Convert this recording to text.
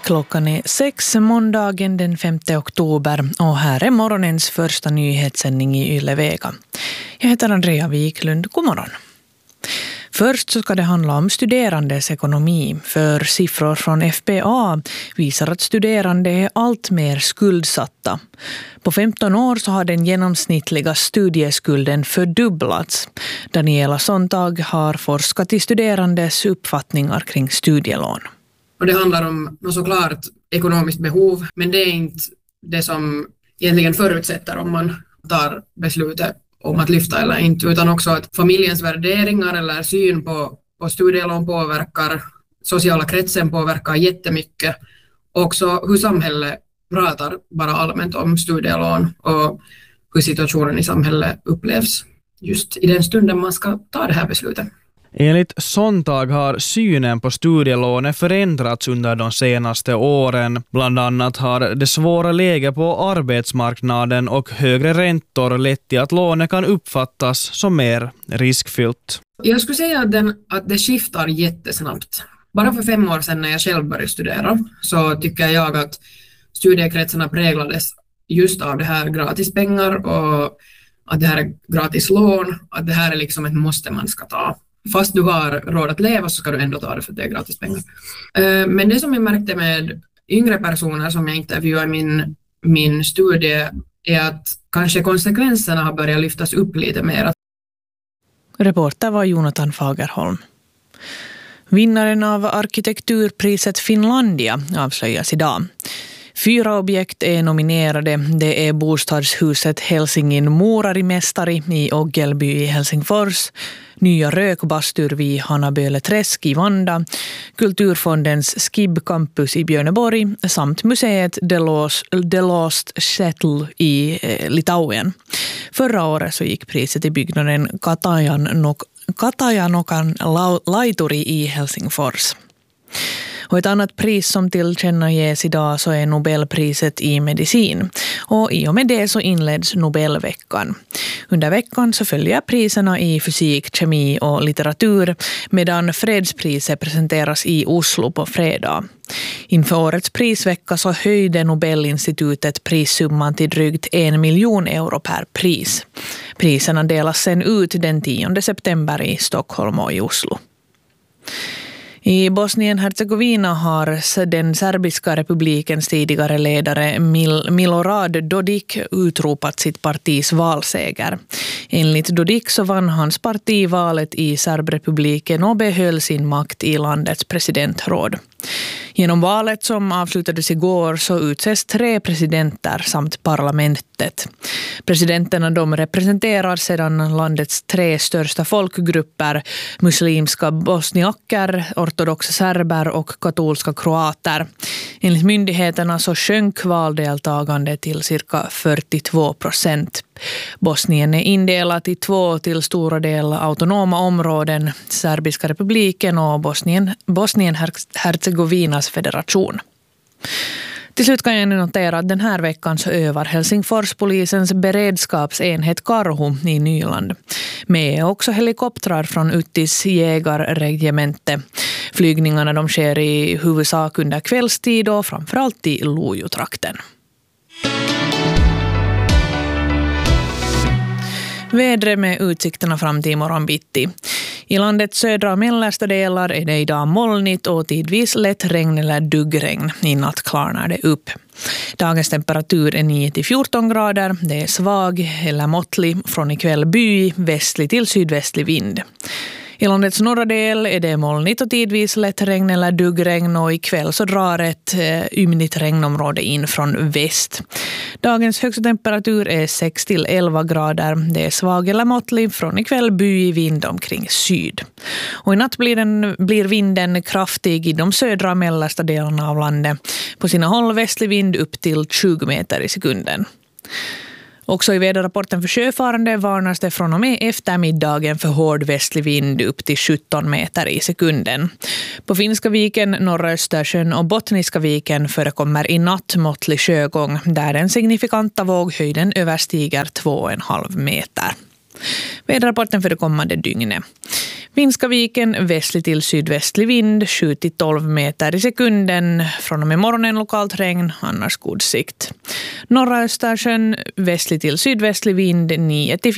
Klockan är 6 måndagen den 5 oktober och här är morgonens första nyhetssändning i Yle Vega. Jag heter Andrea Wiklund. God morgon. Först så ska det handla om studerandes ekonomi, för siffror från FPA visar att studerande är allt mer skuldsatta. På 15 år så har den genomsnittliga studieskulden fördubblats. Daniela Sontag har forskat i studerandes uppfattningar kring studielån. Och det handlar om såklart ekonomiskt behov, men det är inte det som egentligen förutsätter om man tar beslutet om att lyfta eller inte, utan också att familjens värderingar eller syn på studielån påverkar, sociala kretsen påverkar jättemycket. Också hur samhället pratar bara allmänt om studielån och hur situationen i samhället upplevs just i den stunden man ska ta det här beslutet. Enligt Sontag har synen på studielånet förändrats under de senaste åren. Bland annat har det svåra läget på arbetsmarknaden och högre räntor lett till att lånet kan uppfattas som mer riskfyllt. Jag skulle säga att det skiftar jättesnabbt. Bara för 5 år sedan när jag själv började studera så tycker jag att studiekretsarna präglades just av det här gratispengar och att det här är gratis lån, att det här är liksom ett måste man ska ta. Fast du har råd att leva så ska du ändå ta det för det är gratis pengar. Men det som jag märkte med yngre personer som jag intervjuade i min studie är att kanske konsekvenserna har börjat lyftas upp lite mer. Reporter var Jonathan Fagerholm. Vinnaren av arkitekturpriset Finlandia avslöjas idag. 4 objekt är nominerade. Det är bostadshuset Helsingin Muurarimestari i Oggelby i Helsingfors, nya rökbastur vid Hanaböleträsk i Vanda, Kulturfondens Skib Campus i Björneborg samt museet The Lost Shuttle i Litauen. Förra året så gick priset i byggnaden Katajanokan Laituri i Helsingfors. Och ett annat pris som tillkännages idag så är Nobelpriset i medicin. Och i och med det så inleds Nobelveckan. Under veckan så följer priserna i fysik, kemi och litteratur medan fredspriset presenteras i Oslo på fredag. Inför årets prisvecka så höjde Nobelinstitutet prissumman till drygt 1 miljon euro per pris. Priserna delas sen ut den 10 september i Stockholm och i Oslo. I Bosnien-Hercegovina har den serbiska republikens tidigare ledare Milorad Dodik utropat sitt partis valseger. Enligt Dodik så vann hans parti valet i Serbrepubliken och behöll sin makt i landets presidentråd. Genom valet som avslutades igår så utses 3 presidenter samt parlamentet. Presidenterna de representerar sedan landets 3 största folkgrupper, muslimska bosniaker, ortodoxa serber och katolska kroater. Enligt myndigheterna så sjönk valdeltagande till cirka 42%. Bosnien är indelat i 2 till stora del autonoma områden, Serbiska republiken och Bosnien-Hercegovinas federation. Till slut kan jag notera att den här veckan så övar Helsingforspolisens beredskapsenhet Karhu i Nyland. Med också helikoptrar från Uttis jägarregemente. Flygningarna de sker i huvudsak under kvällstid och framförallt i Lojutrakten. Vädret med utsikterna fram till imorgon bitti. I landets södra och mellersta delar är det idag molnigt och tidvis lätt regn eller duggregn. I natt klarnar det upp. Dagens temperatur är 9-14 grader. Det är svag eller måttlig från ikväll by, västlig till sydvästlig vind. I landets norra del är det molnigt och tidvis lätt regn eller duggregn och ikväll så drar ett ymnigt regnområde in från väst. Dagens högsta temperatur är 6-11 grader. Det är svag eller måttlig från ikväll by i vind omkring syd. Och i natt blir vinden kraftig i de södra och mellersta delarna av landet. På sina håll västlig vind upp till 20 meter i sekunden. Också i väderrapporten för sjöfarande varnas det från och med eftermiddagen för hård västlig vind upp till 17 meter i sekunden. På Finska viken, norra Östersjön och Bottniska viken förekommer i natt måttlig sjögång där den signifikanta våghöjden överstiger 2,5 meter. Väderrapporten för det kommande dygnet. Vinskaviken västlig till sydvästlig vind 7-12 meter i sekunden. Från och med morgonen lokalt regn, annars god sikt. Norra Östersjön västlig till sydvästlig vind 9-14